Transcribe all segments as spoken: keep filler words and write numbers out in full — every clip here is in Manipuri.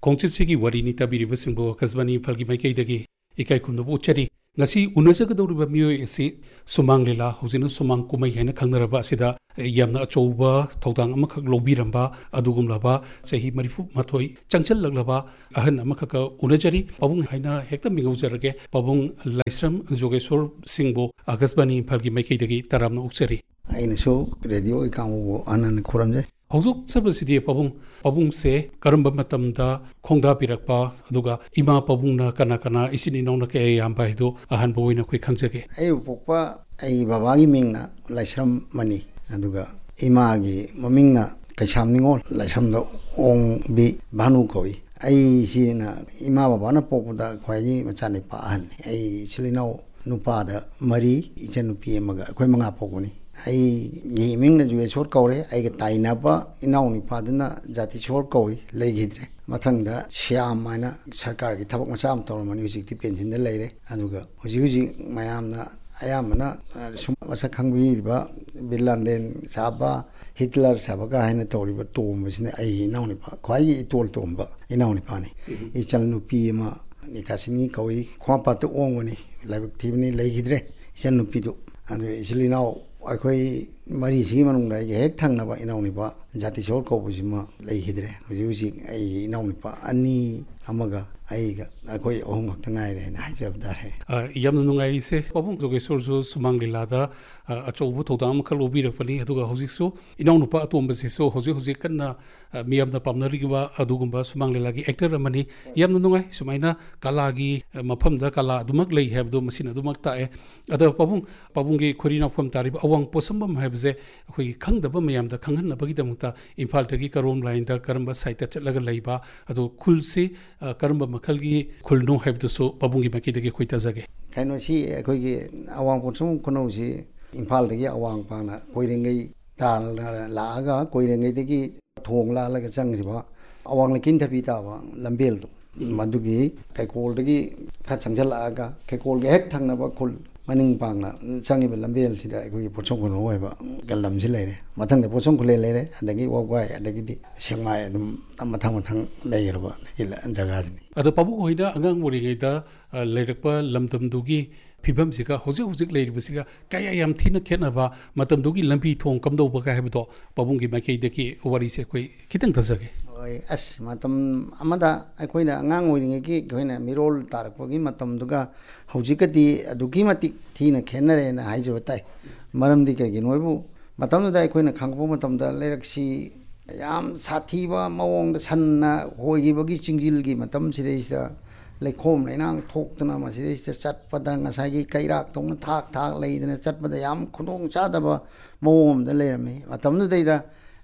ꯈꯣꯡꯆꯠꯁꯤꯒꯤ ꯋꯥꯔꯤꯅꯤ ꯇꯥꯕꯤꯔꯤꯕꯁꯤꯡꯕꯨ ꯑꯀꯥꯁꯕꯥꯅꯤ ꯏꯝꯐꯥꯜꯒꯤ ꯃꯥꯏꯀꯩꯗꯒꯤ ꯏꯀꯥꯏ ꯈꯨꯝꯅꯕ ꯎꯠꯆꯔꯤ ꯉꯁꯤ ꯎꯅꯖꯒꯗꯧꯔꯤꯕ ꯃꯤꯑꯣꯏ ꯑꯁꯤ ꯁꯨꯃꯥꯡ ꯂꯤꯂꯥ ꯍꯧꯖꯤꯛꯅ ꯁꯨꯃꯥꯡ ꯀꯨꯝꯍꯩ ꯍꯥꯏꯅ ꯈꯪꯅꯔꯕ ꯑꯁꯤꯗ ꯌꯥꯝꯅ ꯑꯆꯧꯕ ꯊꯧꯗꯥꯡ ꯑꯃꯈꯛ ꯂꯧꯕꯤꯔꯝꯕ ꯑꯗꯨꯒꯨꯝꯂꯕ ꯆꯍꯤ ꯃꯔꯤꯐꯨ ꯃꯥꯊꯣꯏ ꯆꯪꯁꯤꯜꯂꯛꯂꯕ ꯑꯍꯟ ꯑꯃꯈꯛꯀ ꯎꯅꯖꯔꯤ ꯄꯥꯕꯨꯡ ꯍꯥꯏꯅ ꯍꯦꯛꯇ ꯃꯤꯡꯒꯧꯖꯔꯒꯦ ꯄꯥꯕꯨꯡ ꯂꯥꯏꯁ꯭ꯔꯝ ꯖꯣꯒꯦꯁꯣꯔ ꯁꯤꯡꯕꯨ ꯑꯀꯥꯁꯕꯥꯅꯤ ꯏꯝꯐꯥꯜꯒꯤ ꯃꯥꯏꯀꯩꯗꯒꯤ ꯇꯔꯥꯝꯅ ꯑꯣꯛꯆꯔꯤ ꯑꯩꯅꯁꯨ ꯔꯦꯗꯤꯑꯣꯒꯤ ꯀꯥꯡꯕꯨꯕꯨ ꯍꯟꯅ ꯈꯨꯔꯨꯝꯖꯩ ꯍꯧꯗꯣꯛꯆꯕꯁꯤꯗꯤ ꯄꯥꯕꯨꯡ ꯄꯥꯕꯨꯡꯁꯦ ꯀꯔꯝꯕ ꯃꯇꯝꯗ ꯈꯣꯡꯗꯥꯕꯤꯔꯛꯄ ꯑꯗꯨꯒ ꯏꯃꯥ ꯄꯥꯕꯨꯡꯅ ꯀꯅꯥ ꯀꯅꯥ ꯏꯆꯤꯟ ꯏꯅꯥꯎꯅ ꯀꯌꯥ ꯌꯥꯝꯕ ꯍꯥꯏꯗꯨ ꯑꯍꯥꯟꯕ ꯑꯣꯏꯅ ꯑꯩꯈꯣꯏ ꯈꯪꯖꯒꯦ ꯑꯩꯕꯨ ꯄꯣꯛꯄ ꯑꯩ ꯕꯕꯥꯒꯤ ꯃꯤꯡꯅ ꯂꯥꯏꯁ꯭ꯔꯝ ꯃꯅꯤ ꯑꯗꯨꯒ ꯏꯃꯥꯒꯤ ꯃꯃꯤꯡꯅ ꯀꯩꯁꯥꯝ ꯅꯤꯉꯣꯜ ꯂꯥꯏꯁ꯭ꯔꯝꯗ ꯑꯣꯡꯕꯤ ꯚꯥꯅꯨ ꯀꯧꯏ ꯑꯩꯁꯤꯅ ꯏꯃꯥ ꯕꯕꯥꯅ ꯄꯣꯛꯄꯗ ꯈ꯭ꯋꯥꯏꯗꯒꯤ ꯃꯆꯥꯅꯤꯄꯥ ꯑꯍꯟꯅꯤ ꯑꯩꯒꯤ ꯏꯆꯤꯜ ꯏꯅꯥꯎ ꯅꯨꯄꯥꯗ ꯃꯔꯤ ꯏꯆꯟꯅꯨꯄꯤ ꯑꯃꯒ ꯑꯩꯈꯣꯏ ꯃꯉꯥ ꯄꯣꯛꯄꯅꯤ ꯑꯩꯒꯤ ꯏꯃꯤꯡꯅ ꯖꯨꯒꯦꯁꯣꯔ ꯀꯧꯔꯦ ꯑꯩꯒ ꯇꯥꯏꯅꯕ ꯏꯅꯥꯎ ꯅꯨꯄꯥꯗꯨꯅ ꯖꯥꯇꯤꯁꯣꯔ ꯀꯧꯏ ꯂꯩꯈꯤꯗ꯭ꯔꯦ ꯃꯊꯪꯗ ꯁ꯭ꯌꯥꯝ ꯍꯥꯏꯅ ꯁꯔꯀꯥꯔꯒꯤ ꯊꯕꯛ ꯃꯆꯥ ꯑꯃ ꯇꯧꯔꯝꯕꯅꯤ ꯍꯧꯖꯤꯛꯇꯤ ꯄꯦꯟꯁꯤꯟꯗ ꯂꯩꯔꯦ ꯑꯗꯨꯒ ꯍꯧꯖꯤꯛ ꯍꯧꯖꯤꯛ ꯃꯌꯥꯝꯅ ꯑꯌꯥꯝꯕꯅ ꯁꯨꯝ ꯃꯁꯛ ꯈꯪꯕꯤꯔꯤꯕ ꯕꯤꯟ ꯂꯥꯗꯦꯟ ꯁꯥꯕ ꯍꯤꯠꯂꯔ ꯁꯥꯕꯒ ꯍꯥꯏꯅ ꯇꯧꯔꯤꯕ ꯇꯣꯝꯕꯁꯤꯅ ꯑꯩꯒꯤ ꯏꯅꯥꯎꯅꯨꯄꯥ ꯈ꯭ꯋꯥꯏꯗꯒꯤ ꯏꯇꯣꯜ ꯇꯣꯝꯕ ꯏꯅꯥꯎꯅꯨꯄꯥꯅꯤ ꯏꯆꯜ ꯅꯨꯄꯤ ꯑꯃ ꯅꯤꯀꯥꯁꯤꯅꯤ ꯀꯧꯏ ꯈ꯭ꯋꯥꯡꯄꯥꯠꯇ ꯑꯣꯡꯕꯅꯤ ꯂꯥꯏꯕꯛ ꯊꯤꯕꯅꯤ ꯂꯩꯈꯤꯗ꯭ꯔꯦ ꯏꯆꯟ ꯅꯨꯄꯤꯗꯨ ꯑꯗꯨ ꯏꯆꯤꯜ ꯏꯅꯥꯎ ꯑꯩꯈꯣꯏ ꯃꯔꯤꯁꯤꯒꯤ ꯃꯅꯨꯡꯗ ꯑꯩꯒꯤ ꯍꯦꯛ ꯊꯪꯅꯕ ꯏꯅꯥꯎꯅꯨꯄꯥ ꯖꯥꯇꯤꯁꯣꯔ ꯀꯧꯕꯁꯤꯃ ꯂꯩꯈꯤꯗ꯭ꯔꯦ ꯍꯧꯖꯤꯛ ꯍꯧꯖꯤꯛ ꯑꯩꯒꯤ ꯏꯅꯥꯎꯅꯨꯄꯥ ꯑꯅꯤ ꯑꯃꯒ ꯑꯩꯒ ꯑꯩꯈꯣꯏ ꯑꯍꯨꯝ ꯈꯛꯇ ꯉꯥꯏꯔꯦ ꯍꯥꯏꯅ ꯍꯥꯏꯖꯕ ꯇꯥꯔꯦ ꯌꯥꯝꯅ ꯅꯨꯡꯉꯥꯏꯔꯤꯁꯦ ꯄꯥꯕꯨꯡ ꯖꯣꯒꯦꯁꯣꯔꯁꯨ ꯁꯨꯃꯥꯡ ꯂꯤꯂꯥꯗ ꯑꯆꯧꯕ ꯊꯧꯗꯥꯡ ꯑꯃꯈꯛ ꯂꯧꯕꯤꯔꯛꯄꯅꯤ ꯑꯗꯨꯒ ꯍꯧꯖꯤꯛꯁꯨ ꯏꯅꯥꯎꯅꯨꯄꯥ ꯑꯇꯣꯝꯕꯁꯤꯁꯨ ꯍꯧꯖꯤꯛ ꯍꯧꯖꯤꯛ ꯀꯟꯅ ꯃꯤꯌꯥꯝꯅ ꯄꯥꯝꯅꯔꯤꯕ ꯑꯗꯨꯒꯨꯝꯕ ꯁꯨꯃꯥꯡ ꯂꯤꯂꯥꯒꯤ ꯑꯦꯛꯇꯔ ꯑꯃꯅꯤ ꯌꯥꯝꯅ ꯅꯨꯡꯉꯥꯏ ꯁꯨꯃꯥꯏꯅ ꯀꯂꯥꯒꯤ ꯃꯐꯝꯗ ꯀꯂꯥ ꯑꯗꯨꯃꯛ ꯂꯩ ꯍꯥꯏꯕꯗꯨ ꯃꯁꯤꯅ ꯑꯗꯨꯃꯛ ꯇꯥꯛꯑꯦ ꯑꯗꯣ ꯄꯥꯕꯨꯡ ꯄꯥꯕꯨꯡꯒꯤ ꯈꯣꯏꯔꯤ ꯇꯥꯔꯤꯕ ꯑꯋꯥꯡ ꯄꯣꯠꯁꯪꯐꯝ ꯍꯥꯏꯕꯁꯦ ꯑꯩꯈꯣꯏꯒꯤ ꯈꯪꯗꯕ ꯃꯌꯥꯝꯗ ꯈꯪꯍꯟꯅꯕꯒꯤꯗꯃꯛꯇ ꯏꯝꯐꯥꯜꯗꯒꯤ ꯀꯔꯣꯝ ꯂꯥꯏꯟꯗ ꯀꯔꯝꯕ ꯁꯥꯏꯠꯇ ꯆꯠꯂꯒ ꯂꯩꯕ ꯑꯗꯣ ꯈꯨꯜꯁꯤ ꯀꯔꯝꯕ ꯃꯈꯜꯒꯤ ꯈꯨꯜꯅꯣ ꯍꯥꯏꯕꯗꯨꯁꯨ ꯄꯥꯕꯨꯡꯒꯤ ꯃꯥꯏꯀꯩꯗꯒꯤ ꯑꯩꯈꯣꯏ ꯇꯥꯖꯒꯦ ꯀꯩꯅꯣꯁꯤ ꯑꯩꯈꯣꯏꯒꯤ ꯑꯋꯥꯡ ꯄꯣꯠꯁꯪꯐꯝ ꯈꯨꯅꯧꯁꯤ ꯏꯝꯐꯥꯜꯗꯒꯤ ꯑꯋꯥꯡ ꯐꯥꯡꯅ ꯀꯣꯏꯔꯦꯡꯒꯩ ꯇꯥꯅ ꯂꯥꯛꯑꯒ ꯀꯣꯏꯔꯦꯡꯒꯩꯗꯒꯤ ꯊꯣꯡ ꯂꯥꯜꯂꯒ ꯆꯪꯈꯤꯕ ꯑꯋꯥꯡ ꯂꯩꯀꯤꯟꯊꯕꯤ ꯇꯥꯕ ꯂꯝꯕꯦꯜꯗꯣ ꯃꯗꯨꯒꯤ ꯀꯩꯀꯣꯜꯗꯒꯤ ꯈꯔ ꯆꯪꯁꯤꯜꯂꯛꯑꯒ ꯀꯩꯀꯣꯜꯒ ꯍꯦꯛ ꯊꯪꯅꯕ ꯈꯨꯜ ꯃꯅꯤꯡ ꯄꯥꯡꯅ ꯆꯪꯉꯤꯕ ꯂꯝꯕꯦꯜꯁꯤꯗ ꯑꯩꯈꯣꯏꯒꯤ ꯄꯣꯠꯁꯪ ꯈꯨꯅꯧ ꯑꯣꯏꯕ ꯂꯝꯁꯤ ꯂꯩꯔꯦ ꯃꯊꯪꯗ ꯄꯣꯠꯁꯪ ꯈꯨꯂꯦꯟ ꯂꯩꯔꯦ ꯑꯗꯒꯤ ꯋꯥꯒꯋꯥꯏ ꯑꯗꯒꯤꯗꯤ ꯁꯦꯛꯃꯥꯏ ꯑꯗꯨꯝ ꯃꯊꯪ ꯃꯊꯪ ꯂꯩꯈ꯭ꯔꯕ ꯖꯒꯥꯁꯤꯅꯤ ꯑꯗꯣ ꯄꯥꯕꯨꯡ ꯍꯣꯏꯅ ꯑꯉꯥꯡ ꯑꯣꯏꯔꯤꯉꯩꯗ ꯂꯩꯔꯛꯄ ꯂꯝꯗꯝꯗꯨꯒꯤ ꯐꯤꯕꯝꯁꯤꯒ ꯍꯧꯖꯤꯛ ꯍꯧꯖꯤꯛ ꯂꯩꯔꯤꯕꯁꯤꯒ ꯀꯌꯥ ꯌꯥꯝ ꯊꯤꯅ ꯈꯦꯠꯅꯕ ꯃꯇꯝꯗꯨꯒꯤ ꯂꯝꯕꯤ ꯊꯣꯡ ꯀꯝꯗꯧꯕꯒ ꯍꯥꯏꯕꯗꯣ ꯄꯥꯕꯨꯡꯒꯤ ꯃꯥꯏꯀꯩꯗꯒꯤ ꯋꯥꯔꯤꯁꯦ ꯑꯩꯈꯣꯏ ꯈꯤꯇꯪ ꯇꯥꯖꯒꯦ ꯍꯣꯏ ꯑꯁ ꯃꯇꯝ ꯑꯃꯗ ꯑꯩꯈꯣꯏꯅ ꯑꯉꯥꯡ ꯑꯣꯏꯔꯤꯉꯩꯒꯤ ꯑꯩꯈꯣꯏꯅ ꯃꯤꯔꯣꯜ ꯇꯥꯔꯛꯄꯒꯤ ꯃꯇꯝꯗꯨꯒ ꯍꯧꯖꯤꯛꯀꯗꯤ ꯑꯗꯨꯛꯀꯤ ꯃꯇꯤꯛ ꯊꯤꯅ ꯈꯦꯠꯅꯔꯦꯅ ꯍꯥꯏꯖꯕ ꯇꯥꯏ ꯃꯔꯝꯗꯤ ꯀꯩꯒꯤꯅꯣ ꯍꯥꯏꯕꯨ ꯃꯇꯝꯗꯨꯗ ꯑꯩꯈꯣꯏꯅ ꯈꯪꯉꯛꯄ ꯃꯇꯝꯗ ꯂꯩꯔꯛꯁꯤ ꯌꯥꯝ ꯁꯥꯊꯤꯕ ꯃꯑꯣꯡꯗ ꯁꯟꯅ ꯍꯣꯏꯈꯤꯕꯒꯤ ꯆꯤꯡꯖꯤꯜꯒꯤ ꯃꯇꯝꯁꯤꯗꯩꯁꯤꯗ ꯂꯩꯈꯣꯝ ꯂꯩꯅꯥꯡ ꯊꯣꯛꯇꯅ ꯃꯁꯤꯗꯩꯁꯤꯗ ꯆꯠꯄꯗ ꯉꯁꯥꯏꯒꯤ ꯀꯩꯔꯥꯛ ꯇꯧꯅ ꯊꯥꯛ ꯊꯥꯛ ꯂꯩꯗꯅ ꯆꯠꯄꯗ ꯌꯥꯝ ꯈꯨꯗꯣꯡ ꯆꯥꯗꯕ ꯃꯑꯣꯡ ꯑꯃꯗ ꯂꯩꯔꯝꯃꯤ ꯃꯇꯝꯗꯨꯗꯩꯗ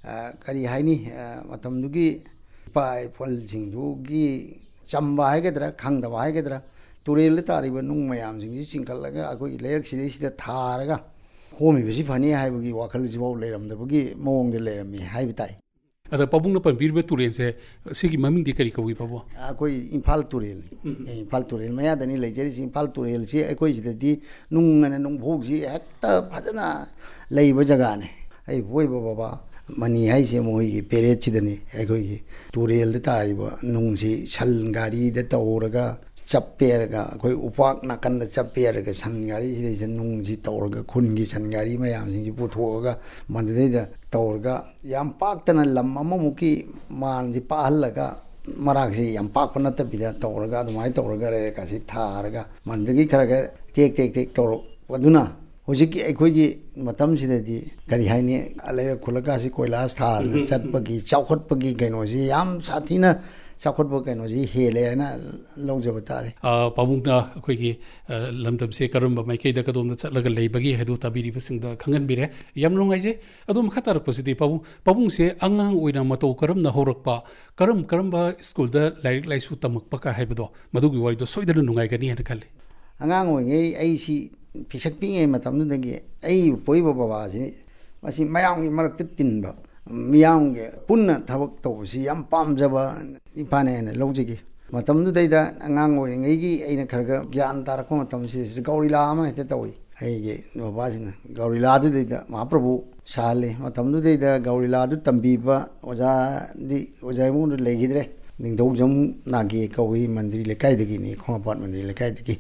ꯀꯔꯤ ꯍꯥꯏꯅꯤ ꯃꯇꯝꯗꯨꯒꯤ ꯏꯄꯥ ꯏꯄꯨꯜꯁꯤꯡꯗꯨꯒꯤ ꯆꯝꯕ ꯍꯥꯏꯒꯗ꯭ꯔꯥ ꯈꯪꯗꯕ ꯍꯥꯏꯒꯗ꯭ꯔꯥ ꯇꯨꯔꯦꯜꯗ ꯇꯥꯔꯤꯕ ꯅꯨꯡ ꯃꯌꯥꯝꯁꯤꯡꯁꯤ ꯆꯤꯡꯈꯠꯂꯒ ꯑꯩꯈꯣꯏꯒꯤ ꯂꯩꯔꯛꯁꯤꯗꯩꯁꯤꯗ ꯊꯥꯔꯒ ꯍꯣꯝꯃꯤꯕꯁꯤ ꯐꯅꯤ ꯍꯥꯏꯕꯒꯤ ꯋꯥꯈꯜꯁꯤꯐꯥꯎ ꯂꯩꯔꯝꯗꯕꯒꯤ ꯃꯑꯣꯡꯗ ꯂꯩꯔꯝꯃꯤ ꯍꯥꯏꯕ ꯇꯥꯏ ꯑꯗ ꯄꯥꯕꯨꯡꯅ ꯄꯟꯕꯤꯔꯤꯕ ꯇꯨꯔꯦꯟꯁꯦ ꯁꯤꯒꯤ ꯃꯃꯤꯡꯗꯤ ꯀꯔꯤ ꯀꯧꯏ ꯄꯥꯕꯨꯡ ꯑꯩꯈꯣꯏ ꯏꯝꯐꯥꯜ ꯇꯨꯔꯦꯜ ꯏꯝꯐꯥꯜ ꯇꯨꯔꯦꯜ ꯃꯌꯥꯗꯅꯤ ꯂꯩꯖꯔꯤꯁꯤ ꯏꯝꯐꯥꯜ ꯇꯨꯔꯦꯜꯁꯤ ꯑꯩꯈꯣꯏ ꯁꯤꯗꯗꯤ ꯅꯨꯡ ꯑꯅ ꯅꯨꯡꯐꯧꯁꯤ ꯍꯦꯛꯇ ꯐꯖꯅ ꯂꯩꯕ ꯖꯒꯥꯅꯤ ꯑꯩ ꯄꯣꯛꯏꯕ ꯕꯕꯥ ꯃꯅꯤ ꯍꯥꯏꯁꯦ ꯃꯣꯏꯒꯤ ꯄꯦꯔꯦꯠꯁꯤꯗꯅꯤ ꯑꯩꯈꯣꯏꯒꯤ ꯇꯨꯔꯦꯜꯗ ꯇꯥꯔꯤꯕ ꯅꯨꯡꯁꯤ ꯁꯟ ꯒꯥꯔꯤꯗ ꯇꯧꯔꯒ ꯆꯞꯄꯦꯔꯒ ꯑꯩꯈꯣꯏ ꯎꯄꯥꯛ ꯅꯥꯀꯟꯗ ꯆꯞꯄꯦꯔꯒ ꯁꯟ ꯒꯥꯔꯤꯁꯤꯗꯩꯁꯤꯗ ꯅꯨꯡꯁꯤ ꯇꯧꯔꯒ ꯈꯨꯟꯒꯤ ꯁꯟ ꯒꯥꯔꯤ ꯃꯌꯥꯝꯁꯤꯡꯁꯤ ꯄꯨꯊꯣꯛꯑꯒ ꯃꯗꯨꯗꯩꯗ ꯇꯧꯔꯒ ꯌꯥꯝ ꯄꯥꯛꯇꯅ ꯂꯝ ꯑꯃꯃꯨꯛꯀꯤ ꯃꯥꯟꯁꯤ ꯄꯥꯛꯍꯜꯂꯒ ꯃꯔꯥꯛꯁꯤ ꯌꯥꯝ ꯄꯥꯛꯄ ꯅꯠꯇꯕꯤꯗ ꯇꯧꯔꯒ ꯑꯗꯨꯃꯥꯏꯅ ꯇꯧꯔꯒ ꯂꯩꯔꯛꯀꯁꯤ ꯊꯥꯔꯒ ꯃꯗꯨꯗꯒꯤ ꯈꯔ ꯈꯔ ꯇꯦꯛ ꯇꯦꯛ ꯇꯦꯛ ꯇꯧꯔꯛꯄꯗꯨꯅ ꯍꯧꯖꯤꯛꯀꯤ ꯑꯩꯈꯣꯏꯒꯤ ꯃꯇꯝꯁꯤꯗꯗꯤ ꯀꯔꯤ ꯍꯥꯏꯅꯤ ꯂꯩꯔꯛ ꯈꯨꯜꯂꯛꯀꯁꯤ ꯀꯣꯏꯂꯥꯁ ꯊꯥꯗꯅ ꯆꯠꯄꯒꯤ ꯆꯥꯎꯈꯠꯄꯒꯤ ꯀꯩꯅꯣꯁꯤ ꯌꯥꯝ ꯁꯥꯊꯤꯅ ꯆꯥꯎꯈꯠꯄ ꯀꯩꯅꯣꯁꯤ ꯍꯦꯜꯂꯦ ꯍꯥꯏꯅ ꯂꯧꯖꯕ ꯇꯥꯔꯦ ꯄꯥꯕꯨꯡꯅ ꯑꯩꯈꯣꯏꯒꯤ ꯂꯝꯗꯝꯁꯦ ꯀꯔꯝꯕ ꯃꯥꯏꯀꯩꯗ ꯀꯗꯣꯝꯗ ꯆꯠꯂꯒ ꯂꯩꯕꯒꯦ ꯍꯥꯏꯗꯨ ꯇꯥꯕꯤꯔꯤꯕꯁꯤꯡꯗ ꯈꯪꯍꯟꯕꯤꯔꯦ ꯌꯥꯝ ꯅꯨꯡꯉꯥꯏꯖꯩ ꯑꯗꯣ ꯃꯈꯥ ꯇꯥꯔꯛꯄꯁꯤꯗꯤ ꯄꯥꯕꯨꯡ ꯄꯥꯕꯨꯡꯁꯦ ꯑꯉꯥꯡ ꯑꯣꯏꯅ ꯃꯇꯧ ꯀꯔꯝꯅ ꯍꯧꯔꯛꯄ ꯀꯔꯝ ꯀꯔꯝꯕ ꯁ꯭ꯀꯨꯜꯗ ꯂꯥꯏꯔꯤꯛ ꯂꯥꯏꯁꯨ ꯇꯝꯃꯛꯄ ꯍꯥꯏꯕꯗꯣ ꯃꯗꯨꯒꯤ ꯋꯥꯔꯤꯗꯣ ꯁꯣꯏꯗꯅ ꯅꯨꯡꯉꯥꯏꯒꯅꯤ ꯍꯥꯏꯅ ꯈꯜꯂꯤ ꯑꯉꯥꯡ ꯑꯣꯏꯔꯤꯉꯩ ꯑꯩꯁꯤ ꯄꯤꯁꯛ ꯄꯤꯛꯏꯉꯩ ꯃꯇꯝꯗꯨꯗꯒꯤ ꯑꯩ ꯄꯣꯛꯏꯕ ꯕꯕꯥꯁꯤ ꯃꯁꯤ ꯃꯌꯥꯝꯒꯤ ꯃꯔꯛꯇ ꯇꯤꯟꯕ ꯃꯤꯌꯥꯝꯒꯤ ꯄꯨꯟꯅ ꯊꯕꯛ ꯇꯧꯕꯁꯤ ꯌꯥꯝ ꯄꯥꯝꯖꯕ ꯏꯄꯥꯅ ꯍꯦꯟꯅ ꯂꯧꯖꯈꯤ ꯃꯇꯝꯗꯨꯗꯩꯗ ꯑꯉꯥꯡ ꯑꯣꯏꯔꯤꯉꯩꯒꯤ ꯑꯩꯅ ꯈꯔ ꯈꯔ ꯒ꯭ꯌꯥꯟ ꯇꯥꯔꯛꯄ ꯃꯇꯝꯁꯤꯗ ꯒꯧꯔꯤꯂꯥ ꯑꯃ ꯍꯦꯛꯇ ꯇꯧꯏ ꯑꯩꯒꯤ ꯕꯕꯥꯁꯤꯅ ꯒꯧꯔꯤꯂꯥꯗꯨꯗꯩꯗ ꯃꯍꯥꯄ꯭ꯔꯚꯨ ꯁꯥꯍꯜꯂꯤ ꯃꯇꯝꯗꯨꯗꯩꯗ ꯒꯧꯔꯤꯂꯥꯗꯨ ꯇꯝꯕꯤꯕ ꯑꯣꯖꯥꯗꯤ ꯑꯣꯖꯥ ꯏꯕꯨꯡꯗꯨ ꯂꯩꯈꯤꯗ꯭ꯔꯦ ꯅꯤꯡꯊꯧꯖꯝ ꯅꯥꯒꯦ ꯀꯧꯏ ꯃꯟꯗꯤꯔ ꯂꯩꯀꯥꯏꯗꯒꯤꯅꯤ ꯈꯣꯡꯉꯥꯄꯥꯠ ꯃꯟꯗꯤꯔ ꯂꯩꯀꯥꯏꯗꯒꯤ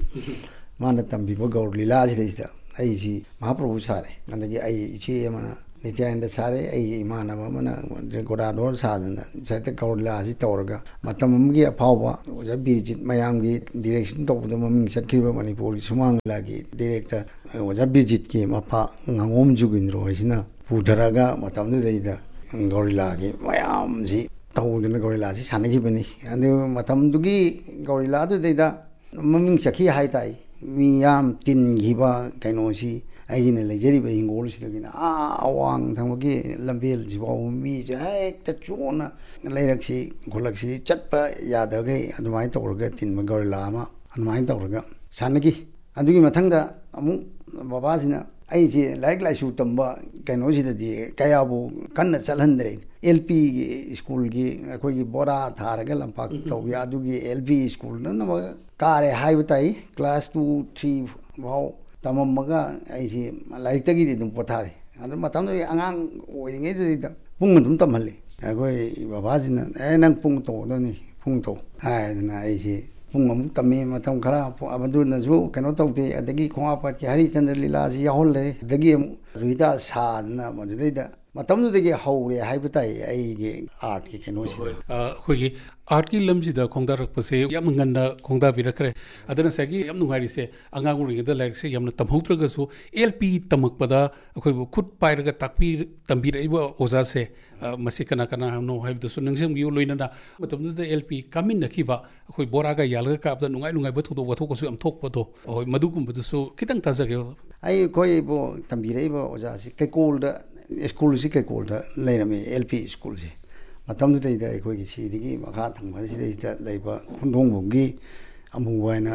ꯃꯥꯅ ꯇꯝꯕꯤꯕ ꯒꯧꯔ ꯂꯤꯂꯥꯁꯤꯗꯩꯁꯤꯗ ꯑꯩꯁꯤ ꯃꯍꯥꯄ꯭ꯔꯚꯨ ꯁꯥꯔꯦ ꯑꯗꯒꯤ ꯑꯩ ꯏꯆꯦ ꯑꯃꯅ ꯅꯤꯇ꯭ꯌꯥꯅꯟꯗ ꯁꯥꯔꯦ ꯑꯩꯒꯤ ꯏꯃꯥꯟꯅꯕ ꯑꯃꯅ ꯒꯣꯔꯥꯗꯣꯔ ꯁꯥꯗꯅ ꯉꯁꯥꯏꯗ ꯒꯧꯔ ꯂꯤꯂꯥꯁꯤ ꯇꯧꯔꯒ ꯃꯇꯝ ꯑꯃꯒꯤ ꯑꯐꯥꯎꯕ ꯑꯣꯖꯥ ꯕꯤꯔꯖꯤꯠ ꯃꯌꯥꯝꯒꯤ ꯗꯤꯔꯦꯛꯁꯟ ꯇꯧꯕꯗ ꯃꯃꯤꯡ ꯆꯠꯈꯤꯕ ꯃꯅꯤꯄꯨꯔꯒꯤ ꯁꯨꯃꯥꯡ ꯂꯤꯂꯥꯒꯤ ꯗꯤꯔꯦꯛꯇꯔ ꯑꯣꯖꯥ ꯕꯤꯔꯖꯤꯠꯀꯤ ꯃꯄꯥ ꯉꯥꯉꯣꯝ ꯖꯨꯒꯤꯟꯗ꯭ꯔꯣ ꯍꯥꯏꯁꯤꯅ ꯄꯨꯊꯔꯒ ꯃꯇꯝꯗꯨꯗꯩꯗ ꯒꯧꯔ ꯂꯤꯂꯥꯒꯤ ꯃꯌꯥꯝꯁꯤ ꯇꯧꯗꯅ ꯒꯧꯔ ꯂꯤꯂꯥꯁꯤ ꯁꯥꯟꯅꯈꯤꯕꯅꯤ ꯑꯗꯨ ꯃꯇꯝꯗꯨꯒꯤ ꯒꯧꯔ ꯂꯤꯂꯥꯗꯨꯗꯩꯗ ꯃꯃꯤꯡ ꯆꯠꯈꯤ ꯍꯥꯏꯇꯥꯏ ꯃꯤ ꯌꯥꯝ ꯇꯤꯟꯈꯤꯕ ꯀꯩꯅꯣꯁꯤ ꯑꯩꯒꯤꯅ ꯂꯩꯖꯔꯤꯕ ꯍꯤꯡꯒꯣꯜꯁꯤꯗꯒꯤꯅ ꯑꯥ ꯑꯋꯥꯡ ꯊꯪꯕꯒꯤ ꯂꯝꯕꯦꯜꯁꯤꯐꯥꯎꯕ ꯃꯤꯁꯦ ꯍꯦꯛꯇ ꯆꯣꯟꯅ ꯂꯩꯔꯛꯁꯤ ꯈꯨꯜꯂꯛꯁꯤ ꯆꯠꯄ ꯌꯥꯗꯈꯩ ꯑꯗꯨꯃꯥꯏꯅ ꯇꯧꯔꯒ ꯇꯤꯟꯕ ꯒꯧꯔ ꯂꯤꯂꯥ ꯑꯃ ꯑꯗꯨꯃꯥꯏꯅ ꯇꯧꯔꯒ ꯁꯥꯟꯅꯈꯤ ꯑꯗꯨꯒꯤ ꯃꯊꯪꯗ ꯑꯃꯨꯛ ꯕꯕꯥꯁꯤꯅ ꯑꯩꯁꯦ ꯂꯥꯏꯔꯤꯛ ꯂꯥꯏꯁꯨ ꯇꯝꯕ ꯀꯩꯅꯣꯁꯤꯗꯗꯤ ꯀꯌꯥꯕꯨ ꯀꯟꯅ ꯆꯠꯍꯟꯗ꯭ꯔꯦ ꯑꯦꯜ ꯄꯤꯒꯤ ꯁ꯭ꯀꯨꯜꯒꯤ ꯑꯩꯈꯣꯏꯒꯤ ꯕꯣꯔꯥ ꯊꯥꯔꯒ ꯂꯝꯄꯥꯛ ꯇꯧꯕꯤ ꯑꯗꯨꯒꯤ ꯑꯦꯜ ꯄꯤ ꯁ꯭ꯀꯨꯜꯅ ꯀꯥꯔꯦ ꯍꯥꯏꯕ ꯇꯥꯏ ꯀ꯭ꯂꯥꯁ ꯇꯨ ꯊ꯭ꯔꯤ ꯐꯥꯎ ꯇꯝꯃꯝꯃꯒ ꯑꯩꯁꯤ ꯂꯥꯏꯔꯤꯛꯇꯒꯤꯗꯤ ꯑꯗꯨꯝ ꯄꯣꯊꯥꯔꯦ ꯑꯗꯨ ꯃꯇꯝꯗꯨꯗꯤ ꯑꯉꯥꯡ ꯑꯣꯏꯔꯤꯉꯩꯗꯨꯗ ꯄꯨꯡ ꯑꯗꯨꯝ ꯇꯝꯍꯜꯂꯤ ꯑꯩꯈꯣꯏ ꯕꯕꯥꯁꯤꯅ ꯑꯦ ꯅꯪ ꯄꯨꯡ ꯇꯧꯒꯗꯕꯅꯤ ꯄꯨꯡ ꯇꯧ ꯍꯥꯏꯗꯅ ꯑꯩꯁꯤ ꯄꯨꯡ ꯑꯃꯨꯛ ꯇꯝꯃꯤ ꯃꯇꯝ ꯈꯔ ꯑꯗꯨꯅꯁꯨ ꯀꯩꯅꯣ ꯇꯧꯗꯦ ꯑꯗꯒꯤ ꯈꯣꯡꯉꯥꯄꯥꯠꯀꯤ ꯍꯔꯤꯆꯟꯗ꯭ꯔ ꯂꯤꯂꯥꯁꯤ ꯌꯥꯎꯍꯜꯂꯦ ꯑꯗꯒꯤ ꯑꯃꯨꯛ ꯔꯨꯍꯤꯗꯥ ꯁꯥꯗꯅ ꯃꯗꯨꯗꯩꯗ ꯃꯇꯝꯗꯨꯗꯒꯤ ꯍꯧꯔꯦ ꯍꯥꯏꯕ ꯇꯥꯏ ꯑꯩꯒꯤ ꯑꯥꯔꯠꯀꯤ ꯀꯩꯅꯣꯁꯤꯗ ꯑꯩꯈꯣꯏꯒꯤ ꯑꯥꯔꯠꯀꯤ ꯂꯝꯁꯤꯗ ꯈꯣꯡꯗꯥꯔꯛꯄꯁꯦ ꯌꯥꯝꯅ ꯉꯟꯅ ꯈꯣꯡꯗꯥꯕꯤꯔꯛꯈ꯭ꯔꯦ ꯑꯗꯨꯅ ꯉꯁꯥꯏꯒꯤ ꯌꯥꯝ ꯅꯨꯡꯉꯥꯏꯔꯤꯁꯦ ꯑꯉꯥꯡ ꯑꯣꯏꯔꯤꯉꯩꯗ ꯂꯥꯏꯔꯤꯛꯁꯦ ꯌꯥꯝꯅ ꯇꯝꯍꯧꯗ꯭ꯔꯒꯁꯨ ꯑꯦꯜ ꯄꯤ ꯇꯝꯃꯛꯄꯗ ꯑꯩꯈꯣꯏꯕꯨ ꯈꯨꯠ ꯄꯥꯏꯔꯒ ꯇꯥꯛꯄꯤ ꯇꯝꯕꯤꯔꯛꯏꯕ ꯑꯣꯖꯥꯁꯦ ꯃꯁꯤ ꯀꯅꯥ ꯀꯅꯥ ꯍꯥꯏꯕꯅꯣ ꯍꯥꯏꯕꯗꯨꯁꯨ ꯅꯤꯡꯁꯤꯡꯕꯤꯌꯨ ꯂꯣꯏꯅꯅ ꯃꯇꯝꯗꯨꯗ ꯑꯦꯜ ꯄꯤ ꯀꯥꯃꯤꯟꯅꯈꯤꯕ ꯑꯩꯈꯣꯏ ꯕꯣꯔꯥꯒ ꯌꯥꯜꯂꯒ ꯀꯥꯕꯗ ꯅꯨꯡꯉꯥꯏ ꯅꯨꯡꯉꯥꯏꯕ ꯊꯧꯗꯣꯛ ꯋꯥꯊꯣꯛꯀꯁꯨ ꯌꯥꯝ ꯊꯣꯛꯄꯗꯣ ꯍꯣꯏ ꯃꯗꯨꯒꯨꯝꯕꯗꯨꯁꯨ ꯈꯤꯇꯪ ꯇꯥꯖꯒꯦ ꯑꯩꯈꯣꯏꯕꯨ ꯇꯝꯕꯤꯔꯛꯏꯕ ꯑꯣꯖꯥꯁꯤ ꯀꯩꯀꯣꯜꯗ ꯁ꯭ꯀꯨꯜꯁꯤ ꯀꯩꯀꯣꯜꯗ ꯂꯩꯔꯝꯃꯤ ꯑꯦꯜ ꯄꯤ ꯁ꯭ꯀꯨꯜꯁꯦ ꯃꯇꯝꯗꯨꯗꯩꯗ ꯑꯩꯈꯣꯏꯒꯤ ꯁꯤꯗꯒꯤ ꯃꯈꯥ ꯊꯪꯕꯁꯤꯗꯩꯁꯤꯗ ꯂꯩꯕ ꯈꯨꯟꯗꯣꯡꯕꯝꯒꯤ ꯑꯃꯨꯕ ꯍꯥꯏꯅ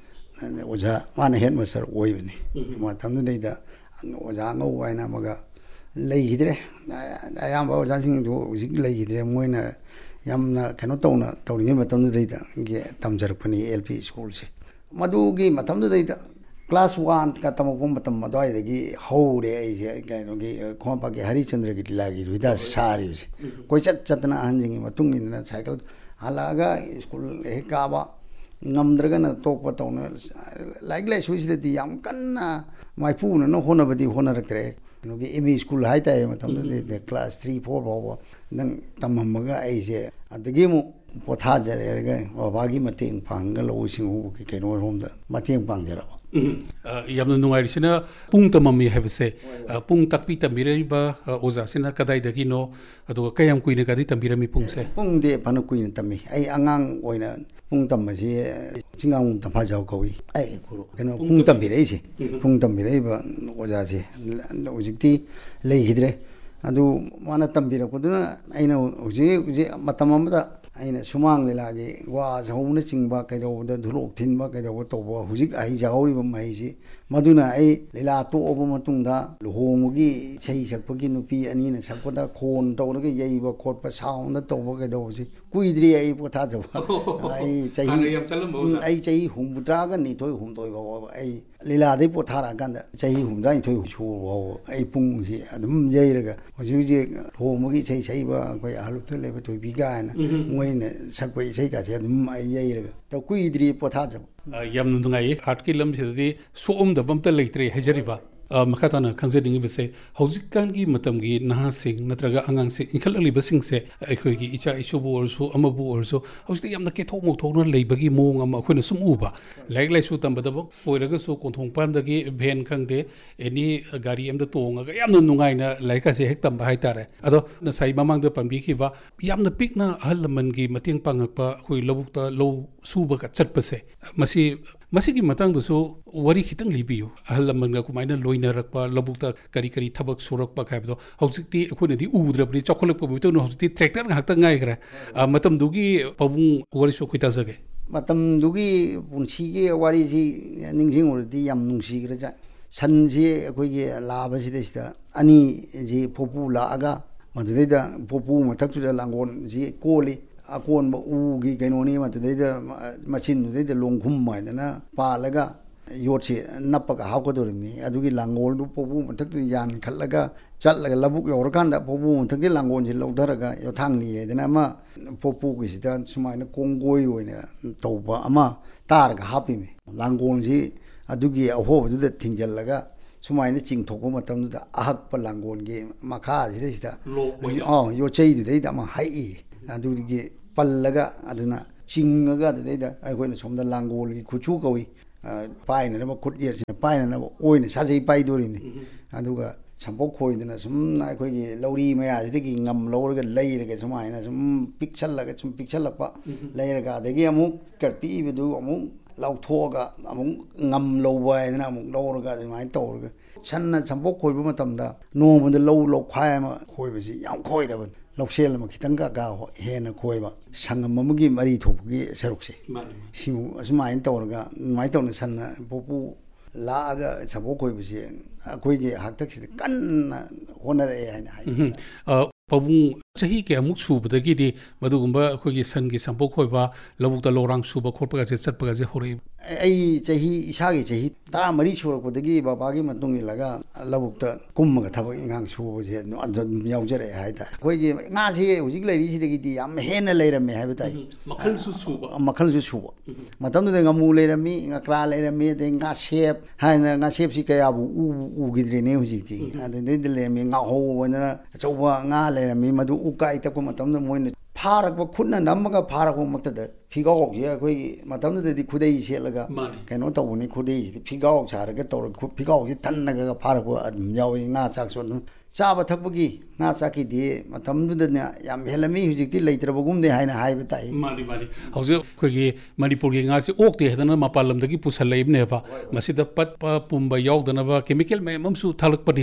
ꯑꯣꯖꯥ ꯃꯥꯅ ꯍꯦꯠ ꯃꯥꯁꯇꯔ ꯑꯣꯏꯕꯅꯤ ꯃꯇꯝꯗꯨꯗꯩꯗ ꯑꯣꯖꯥ ꯑꯉꯧꯕ ꯍꯥꯏꯅ ꯑꯃꯒ ꯂꯩꯈꯤꯗ꯭ꯔꯦ ꯑꯌꯥꯝꯕ ꯑꯣꯖꯥꯁꯤꯡꯗꯨ ꯍꯧꯖꯤꯛ ꯂꯩꯈꯤꯗ꯭ꯔꯦ ꯃꯣꯏꯅ ꯌꯥꯝꯅ ꯀꯩꯅꯣ ꯇꯧꯅ ꯇꯧꯔꯤꯉꯩ ꯃꯇꯝꯗꯨꯗꯩꯗ ꯇꯝꯖꯔꯛꯄꯅꯤ ꯑꯦꯜ ꯄꯤ ꯁ꯭ꯀꯨꯜꯁꯦ ꯃꯗꯨꯒꯤ ꯃꯇꯝꯗꯨꯗꯩꯗ ꯀ꯭ꯂꯥꯁ ꯋꯥꯟꯒ ꯇꯝꯃꯛꯄ ꯃꯇꯝ ꯑꯗꯨꯋꯥꯏꯗꯒꯤ ꯍꯧꯔꯦ ꯑꯩꯁꯦ ꯀꯩꯅꯣꯒꯤ ꯈꯣꯡꯉꯥꯄꯥꯠꯀꯤ ꯍꯔꯤꯆꯟꯗ꯭ꯔꯒꯤ ꯂꯤꯂꯥꯒꯤ ꯔꯨꯍꯤꯗꯥꯁ ꯁꯥꯔꯤꯕꯁꯦ ꯀꯣꯏꯆꯠ ꯆꯠꯇꯅ ꯑꯍꯟꯁꯤꯡꯒꯤ ꯃꯇꯨꯡ ꯏꯟꯅ ꯁꯥꯏꯀꯜ ꯍꯜꯂꯛꯑꯒ ꯁ꯭ꯀꯨꯜ ꯍꯦꯛ ꯀꯥꯕ ꯉꯝꯗ꯭ꯔꯒꯅ ꯇꯣꯛꯄ ꯇꯧꯅ ꯂꯥꯏꯔꯤꯛ ꯂꯥꯏꯁꯨꯁꯤꯗꯗꯤ ꯌꯥꯝ ꯀꯟꯅ ꯃꯥꯏꯄꯨꯅꯅ ꯍꯣꯠꯅꯕꯗꯤ ꯍꯣꯠꯅꯔꯛꯇ꯭ꯔꯦ ꯀꯩꯅꯣꯒꯤ ꯑꯦꯝ ꯏ ꯁ꯭ꯀꯨꯜ ꯍꯥꯏꯇꯥꯔꯦ ꯃꯇꯝꯗꯨꯗꯤ ꯀ꯭ꯂꯥꯁ ꯊ꯭ꯔꯤ ꯐꯣꯔ ꯐꯥꯎꯕ ꯅꯪ ꯇꯝꯃꯝꯃꯒ ꯑꯩꯁꯦ ꯑꯗꯒꯤ ꯑꯃꯨꯛ ꯄꯣꯊꯥꯖꯔꯦꯔꯒ ꯕꯕꯥꯒꯤ ꯃꯇꯦꯡ ꯄꯥꯡꯉꯒ ꯂꯧꯎ ꯁꯤꯡꯎꯕꯒꯤ ꯀꯩꯅꯣꯔꯣꯝꯗ ꯃꯇꯦꯡ ꯄꯥꯡꯖꯔꯕ ꯌꯥꯝꯅ ꯅꯨꯡꯉꯥꯏꯔꯤꯁꯤꯅ ꯄꯨꯡ ꯇꯝꯃꯝꯃꯤ ꯍꯥꯏꯕꯁꯦ ꯄꯨꯡ ꯇꯥꯛꯄꯤ ꯇꯝꯕꯤꯔꯛꯏꯕ ꯑꯣꯖꯥꯁꯤꯅ ꯀꯗꯥꯏꯗꯒꯤꯅꯣ ꯑꯗꯨꯒ ꯀꯌꯥꯝ ꯀꯨꯏꯅꯒꯗꯤ ꯇꯝꯕꯤꯔꯝꯃꯤ ꯄꯨꯡꯁꯦ ꯄꯨꯡꯗꯤ ꯐꯅ ꯀꯨꯏꯅ ꯇꯝꯃꯤ ꯑꯩ ꯑꯉꯥꯡ ꯑꯣꯏꯅ ꯄꯨꯡ ꯇꯝꯕꯁꯤ ꯆꯤꯡꯉꯥꯡ ꯇꯝꯐꯥꯖꯥꯎ ꯀꯧꯏ ꯑꯩ ꯀꯩꯅꯣ ꯄꯨꯡ ꯇꯝꯕꯤꯔꯛꯏꯁꯦ ꯄꯨꯡ ꯇꯝꯕꯤꯔꯛꯏꯕ ꯑꯣꯖꯥꯁꯦ ꯍꯧꯖꯤꯛꯇꯤ ꯂꯩꯈꯤꯗ꯭ꯔꯦ ꯑꯗꯨ ꯃꯥꯅ ꯇꯝꯕꯤꯔꯛꯄꯗꯨꯅ ꯑꯩꯅ ꯍꯧꯖꯤꯛ ꯍꯧꯖꯤꯛ ꯃꯇꯝ ꯑꯃꯗ ꯑꯩꯅ ꯁꯨꯃꯥꯡ ꯂꯤꯂꯥꯒꯤ ꯋꯥ ꯆꯍꯧꯕꯅꯆꯤꯡꯕ ꯀꯩꯗꯧꯕꯗ ꯙꯨꯂꯣꯛ ꯊꯤꯟꯕ ꯀꯩꯗꯧꯕ ꯇꯧꯕ ꯍꯧꯖꯤꯛ ꯍꯩꯖꯍꯧꯔꯤꯕ ꯃꯍꯩꯁꯤ ꯃꯗꯨꯅ ꯑꯩ ꯂꯤꯂꯥ ꯇꯣꯛꯑꯕ ꯃꯇꯨꯡꯗ ꯂꯨꯍꯣꯡꯕꯒꯤ ꯏꯁꯩ ꯁꯛꯄꯒꯤ ꯅꯨꯄꯤ ꯑꯅꯤꯅ ꯁꯛꯄꯗ ꯈꯣꯟ ꯇꯧꯔꯒ ꯌꯩꯕ ꯈꯣꯠꯄ ꯁꯥꯎꯟꯗ ꯇꯧꯕ ꯀꯩꯗꯧꯕꯁꯤ ꯀꯨꯏꯗ꯭ꯔꯤ ꯑꯩ ꯄꯣꯊꯥꯖꯕ ꯑꯩ ꯆꯍꯤ ꯑꯩ ꯆꯍꯤ ꯍꯨꯝꯐꯨꯇꯔꯥꯒ ꯅꯤꯊꯣꯏ ꯍꯨꯝꯗꯣꯏ ꯐꯥꯎꯕ ꯑꯩ ꯂꯤꯂꯥꯗꯩ ꯄꯣꯊꯥꯔꯛꯑꯀꯥꯟꯗ ꯆꯍꯤ ꯍꯨꯝꯗ꯭ꯔꯥꯅꯤꯊꯣꯏ ꯁꯨꯕ ꯐꯥꯎꯕ ꯑꯩ ꯄꯨꯡꯁꯤ ꯑꯗꯨꯝ ꯌꯩꯔꯒ ꯍꯧꯖꯤꯛ ꯍꯧꯖꯤꯛ ꯂꯨꯍꯣꯡꯕꯒꯤ ꯏꯁꯩ ꯁꯛꯏꯕ ꯑꯩꯈꯣꯏ ꯑꯍꯜꯂꯨꯞꯇ ꯂꯩꯕ ꯊꯣꯏꯕꯤꯒ ꯍꯥꯏꯅ ꯃꯣꯏꯅ ꯁꯛꯄ ꯏꯁꯩꯒꯥꯁꯦ ꯑꯗꯨꯝ ꯑꯩ ꯌꯩꯔꯒ ꯀꯨꯏꯗ꯭ꯔꯤ ꯄꯣꯊꯥꯖꯕ ꯌꯥꯝꯅ ꯅꯨꯡꯉꯥꯏꯌꯦ ꯑꯥꯔꯠꯀꯤ ꯂꯝꯁꯤꯗꯗꯤ ꯁꯣꯛꯑꯝꯗꯕ ꯑꯝꯇ ꯂꯩꯇ꯭ꯔꯦ ꯍꯥꯏꯖꯔꯤꯕ ꯃꯈꯥ ꯇꯥꯅ ꯈꯪꯖꯅꯤꯡꯉꯤꯕꯁꯦ ꯍꯧꯖꯤꯛꯀꯥꯟꯒꯤ ꯃꯇꯝꯒꯤ ꯅꯍꯥꯁꯤꯡ ꯅꯠꯇ꯭ꯔꯒ ꯑꯉꯥꯡꯁꯤꯡ ꯏꯟꯈꯠꯂꯛꯂꯤꯕꯁꯤꯡꯁꯦ ꯑꯩꯈꯣꯏꯒꯤ ꯏꯆꯥ ꯏꯁꯨꯕꯨ ꯑꯣꯏꯔꯁꯨ ꯑꯃꯕꯨ ꯑꯣꯏꯔꯁꯨ ꯍꯧꯖꯤꯛꯇꯤ ꯌꯥꯝꯅ ꯀꯦꯊꯣꯛ ꯃꯧꯊꯣꯛꯅ ꯂꯩꯕꯒꯤ ꯃꯑꯣꯡ ꯑꯃ ꯑꯩꯈꯣꯏꯅ ꯁꯨꯝ ꯎꯕ ꯂꯥꯏꯔꯤꯛ ꯂꯥꯏꯁꯨ ꯇꯝꯕꯗꯕ ꯑꯣꯏꯔꯒꯁꯨ ꯀꯣꯟꯊꯣꯡꯄꯥꯟꯗꯒꯤ ꯚꯦꯟ ꯈꯪꯗꯦ ꯑꯦꯅꯤ ꯒꯥꯔꯤ ꯑꯃꯗ ꯇꯣꯡꯉꯒ ꯌꯥꯝꯅ ꯅꯨꯡꯉꯥꯏꯅ ꯂꯥꯏꯔꯤꯛꯀꯥꯁꯦ ꯍꯦꯛ ꯇꯝꯕ ꯍꯥꯏꯇꯥꯔꯦ ꯑꯗꯣ ꯉꯁꯥꯏ ꯃꯃꯥꯡꯗ ꯄꯟꯕꯤꯈꯤꯕ ꯌꯥꯝꯅ ꯄꯤꯛꯅ ꯑꯍꯜ ꯂꯃꯟꯒꯤ ꯃꯇꯦꯡ ꯄꯥꯡꯉꯛꯄ ꯑꯩꯈꯣꯏ ꯂꯧꯕꯨꯛꯇ ꯂꯧ ꯁꯨꯕꯒ ꯆꯠꯄꯁꯦ ꯃꯁꯤ ꯃꯁꯤꯒꯤ ꯃꯇꯥꯡꯗꯁꯨ ꯋꯥꯔꯤ ꯈꯤꯇꯪ ꯂꯤꯕꯤꯌꯨ ꯑꯍꯜ ꯂꯃꯟꯒ ꯀꯃꯥꯏꯅ ꯂꯣꯏꯅꯔꯛꯄ ꯂꯧꯕꯨꯛꯇ ꯀꯔꯤ ꯀꯔꯤ ꯊꯕꯛ ꯁꯨꯔꯛꯄ ꯍꯥꯏꯕꯗꯣ ꯍꯧꯖꯤꯛꯇꯤ ꯑꯩꯈꯣꯏꯅꯗꯤ ꯎꯗ꯭ꯔꯕꯅꯤ ꯆꯥꯎꯈꯠꯂꯛꯄ ꯃꯇꯨꯡ ꯍꯧꯖꯤꯛꯇꯤ ꯇ꯭ꯔꯦꯛꯇꯔ ꯉꯥꯛꯇ ꯉꯥꯏꯈ꯭ꯔꯦ ꯃꯇꯝꯗꯨꯒꯤ ꯄꯥꯕꯨꯡ ꯋꯥꯔꯤꯁꯨ ꯑꯩꯈꯣꯏ ꯇꯥꯖꯒꯦ ꯃꯇꯝꯗꯨꯒꯤ ꯄꯨꯟꯁꯤꯒꯤ ꯋꯥꯔꯤꯁꯤ ꯅꯤꯡꯁꯤꯡꯉꯨꯔꯗꯤ ꯌꯥꯝ ꯅꯨꯡꯁꯤꯈ꯭ꯔꯖꯥꯠ ꯁꯟꯁꯤ ꯑꯩꯈꯣꯏꯒꯤ ꯂꯥꯕꯁꯤꯗꯩꯁꯤꯗ ꯑꯅꯤꯁꯤ ꯄꯣꯄꯨ ꯂꯥꯛꯑꯒ ꯃꯗꯨꯗꯩꯗ ꯄꯣꯄꯨ ꯃꯊꯛꯇꯨꯗ ꯂꯥꯡꯒꯣꯜꯁꯤ ꯀꯣꯜꯂꯤ ꯑꯀꯣꯟꯕ ꯎꯒꯤ ꯀꯩꯅꯣꯅꯤ ꯃꯗꯨꯗꯩꯗ ꯃꯆꯤꯟꯗꯨꯗꯩꯗ ꯂꯣꯡꯈꯨꯝ ꯍꯥꯏꯗꯅ ꯄꯥꯜꯂꯒ ꯌꯣꯠꯁꯤ ꯅꯞꯄꯒ ꯍꯥꯞꯀꯗꯧꯔꯤꯕꯅꯤ ꯑꯗꯨꯒꯤ ꯂꯥꯡꯒꯣꯜꯗꯨ ꯄꯣꯄꯨ ꯃꯊꯛꯇ ꯌꯥꯟꯈꯠꯂꯒ ꯆꯠꯂꯒ ꯂꯧꯕꯨꯛ ꯌꯧꯔꯀꯥꯟꯗ ꯄꯣꯄꯨ ꯃꯊꯛꯇ ꯂꯥꯡꯒꯣꯜꯁꯤ ꯂꯧꯊꯔꯒ ꯌꯣꯊꯥꯡꯂꯤ ꯍꯥꯏꯗꯅ ꯑꯃ ꯄꯣꯄꯨꯒꯤꯁꯤꯗ ꯁꯨꯃꯥꯏꯅ ꯀꯣꯡꯒꯣꯏ ꯑꯣꯏꯅ ꯇꯧꯕ ꯑꯃ ꯇꯥꯔꯒ ꯍꯥꯞꯄꯤꯃꯤ ꯂꯥꯡꯒꯣꯜꯁꯤ ꯑꯗꯨꯒꯤ ꯑꯍꯣꯕꯗꯨꯗ ꯊꯤꯡꯖꯤꯜꯂꯒ ꯁꯨꯃꯥꯏꯅ ꯆꯤꯡꯊꯣꯛꯄ ꯃꯇꯝꯗꯨꯗ ꯑꯍꯛꯄ ꯂꯥꯡꯒꯣꯜꯒꯤ ꯃꯈꯥꯁꯤꯗꯩꯁꯤꯗ ꯌꯣꯠꯆꯩꯗꯨꯗꯩꯗ ꯑꯃ ꯍꯛꯏ ꯑꯗꯨꯒꯤ ꯄꯜꯂꯒ ꯑꯗꯨꯅ ꯆꯤꯡꯉꯒ ꯑꯗꯨꯗꯩꯗ ꯑꯩꯈꯣꯏꯅ ꯁꯣꯝꯗ ꯂꯥꯡꯒꯣꯜꯒꯤ ꯈꯨꯠꯁꯨ ꯀꯧꯏ ꯄꯥꯏꯅꯅꯕ ꯈꯨꯠ ꯌꯦꯠꯁꯤꯅ ꯄꯥꯏꯅꯅꯕ ꯑꯣꯏꯅ ꯁꯥꯖꯩ ꯄꯥꯏꯗꯣꯔꯤꯕꯅꯤ ꯑꯗꯨꯒ ꯁꯝꯄꯣꯛ ꯈꯣꯏꯗꯅ ꯁꯨꯝ ꯑꯩꯈꯣꯏꯒꯤ ꯂꯧꯔꯤ ꯃꯌꯥꯁꯤꯗꯒꯤ ꯉꯝ ꯂꯧꯔꯒ ꯂꯩꯔꯒ ꯁꯨꯃꯥꯏꯅ ꯁꯨꯝ ꯄꯤꯛꯁꯜꯂꯒ ꯁꯨꯝ ꯄꯤꯛꯁꯜꯂꯛꯄ ꯂꯩꯔꯒ ꯑꯗꯒꯤ ꯑꯃꯨꯛ ꯄꯤꯛꯏꯕꯗꯨ ꯑꯃꯨꯛ ꯂꯧꯊꯣꯛꯑꯒ ꯑꯃꯨꯛ ꯉꯝ ꯂꯧꯕ ꯍꯥꯏꯗꯅ ꯑꯃꯨꯛ ꯂꯧꯔꯒ ꯑꯗꯨꯃꯥꯏꯅ ꯇꯧꯔꯒ ꯁꯟꯅ ꯁꯝꯄꯣꯛ ꯈꯣꯏꯕ ꯃꯇꯝꯗ ꯅꯣꯡꯃꯗ ꯂꯧ ꯂꯧꯈꯥꯏ ꯑꯃ ꯈꯣꯏꯕꯁꯤ ꯌꯥꯝ ꯈꯣꯏꯔꯕꯅꯤ ꯂꯧꯁꯦꯜ ꯑꯃ ꯈꯤꯇꯪ ꯀꯥ ꯍꯦꯟꯅ ꯈꯣꯏꯕ ꯁꯪꯒꯝ ꯑꯃꯒꯤ ꯃꯔꯤ ꯊꯣꯛꯄꯒꯤ ꯁꯔꯨꯛꯁꯦ ꯁꯤꯃꯨ ꯑꯁꯨꯃꯥꯏꯅ ꯇꯧꯔꯒ ꯑꯗꯨꯃꯥꯏꯅ ꯇꯧꯅ ꯁꯟꯅ ꯄꯣꯄꯨ ꯂꯥꯛꯑꯒ ꯁꯝꯄꯣꯛ ꯈꯣꯏꯕꯁꯤ ꯑꯩꯈꯣꯏꯒꯤ ꯍꯥꯛꯇꯛꯁꯤꯗ ꯀꯟꯅ ꯍꯣꯠꯅꯔꯛꯑꯦ ꯍꯥꯏꯅ ꯍꯥꯏ ꯄꯥꯕꯨꯡ ꯆꯍꯤ ꯀꯌꯥꯃꯨꯛ ꯁꯨꯕꯗꯒꯤꯗꯤ ꯃꯗꯨꯒꯨꯝꯕ ꯑꯩꯈꯣꯏꯒꯤ ꯁꯟꯒꯤ ꯁꯝꯄꯣꯛ ꯈꯣꯏꯕ ꯂꯧꯕꯨꯛꯇ ꯂꯧꯔꯥꯡ ꯁꯨꯕ ꯈꯣꯠꯄꯒꯁꯦ ꯆꯠꯄꯒꯁꯦ ꯍꯧꯔꯛꯏ ꯑꯩ ꯆꯍꯤ ꯏꯁꯥꯒꯤ ꯆꯍꯤ ꯇꯔꯥꯃꯔꯤ ꯁꯨꯔꯛꯄꯗꯒꯤ ꯕꯕꯥꯒꯤ ꯃꯇꯨꯡꯏꯜꯂꯒ ꯂꯧꯕꯨꯛꯇ ꯀꯨꯝꯃꯒ ꯊꯕꯛ ꯏꯟꯈꯥꯡ ꯁꯨꯕꯁꯦ ꯑꯗꯨꯝ ꯌꯥꯎꯖꯔꯛꯑꯦ ꯍꯥꯏꯇꯥꯔꯦ ꯑꯩꯈꯣꯏꯒꯤ ꯉꯥꯁꯤ ꯍꯧꯖꯤꯛ ꯂꯩꯔꯤꯁꯤꯗꯒꯤꯗꯤ ꯌꯥꯝ ꯍꯦꯟꯅ ꯂꯩꯔꯝꯃꯦ ꯍꯥꯏꯕ ꯇꯥꯏ ꯃꯈꯜꯁꯨ ꯁꯨꯕ ꯃꯈꯜꯁꯨ ꯁꯨꯕ ꯃꯇꯝꯗꯨꯗ ꯉꯥꯃꯨ ꯂꯩꯔꯝꯃꯤ ꯉꯀ꯭ꯔꯥ ꯂꯩꯔꯝꯃꯤ ꯑꯗꯩ ꯉꯥꯁꯦꯞ ꯍꯥꯏꯅ ꯉꯥꯁꯦꯞꯁꯤ ꯀꯌꯥꯕꯨ ꯎꯈꯤꯗ꯭ꯔꯦꯅꯦ ꯍꯧꯖꯤꯛꯇꯤ ꯑꯗꯨꯗꯩꯗ ꯂꯩꯔꯝꯃꯤ ꯉꯥꯍꯧ ꯑꯣꯏꯅ ꯑꯆꯧꯕ ꯉꯥ ꯂꯩꯔꯝꯃꯤ ꯃꯗꯨ ꯎꯀꯥꯏ ꯇꯛꯄ ꯃꯇꯝꯗ ꯃꯣꯏꯅ ꯐꯥꯔꯛꯄ ꯈꯨꯠꯅ ꯅꯝꯃꯒ ꯐꯥꯔꯛꯄ ꯃꯛꯇꯗ ꯐꯤꯒꯥꯎꯁꯦ ꯑꯩꯈꯣꯏꯒꯤ ꯃꯇꯝꯗꯨꯗꯗꯤ ꯈꯨꯗꯩ ꯁꯦꯠꯂꯒ ꯀꯩꯅꯣ ꯇꯧꯕꯅꯤ ꯈꯨꯗꯩꯁꯤꯗꯤ ꯐꯤꯒꯥꯎ ꯁꯥꯔꯒ ꯇꯧꯔꯒ ꯐꯤꯒꯥꯎꯁꯤ ꯊꯟꯅꯒ ꯐꯥꯔꯛꯄ ꯑꯗꯨꯝ ꯌꯥꯎꯏ ꯉꯥ ꯆꯥꯛꯁꯨ ꯑꯗꯨꯝ ꯆꯥꯕ ꯊꯛꯄꯒꯤ ꯉꯥ ꯆꯥꯛꯀꯤꯗꯤ ꯃꯇꯝꯗꯨꯗꯅ ꯌꯥꯝ ꯍꯦꯜꯂꯝꯃꯤ ꯍꯧꯖꯤꯛꯇꯤ ꯂꯩꯇ꯭ꯔꯕꯒꯨꯝꯗꯦ ꯍꯥꯏꯅ ꯍꯥꯏꯕ ꯇꯥꯏ ꯃꯥꯅꯤ ꯃꯥꯅꯤ ꯍꯧꯖꯤꯛ ꯑꯩꯈꯣꯏꯒꯤ ꯃꯅꯤꯄꯨꯔꯒꯤ ꯉꯥꯁꯤ ꯑꯣꯛꯇꯦ ꯍꯥꯏꯗꯅ ꯃꯄꯥꯟ ꯂꯝꯗꯒꯤ ꯄꯨꯁꯜꯂꯛꯏꯕꯅꯦꯕ ꯃꯁꯤꯗ ꯄꯠꯄ ꯄꯨꯝꯕ ꯌꯥꯎꯗꯅꯕ ꯀꯦꯃꯤꯀꯦꯜ ꯃꯌꯥꯝ ꯑꯃꯁꯨ ꯊꯥꯛꯂꯛꯄꯅꯤ